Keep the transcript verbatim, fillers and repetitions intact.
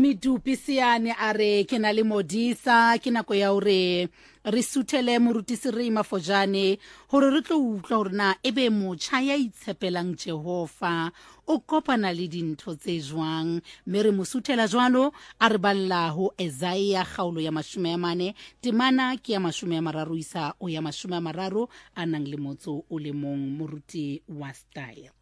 Medupi Siane a re ke na le modisa ke nako ya hore re suthele moruti Serima Fojane hore re tlo utlwa hore na ebe motjha ya itshepelang Jehova o kopana le dintho tse jwang mme re mo suthela jwalo a re balla ho Isaiah kgaolo ya mashome ya mane temana ke ya mashome ya mararo isa o ya mashome ya mararo a nang le motso o le mong moruti wa style.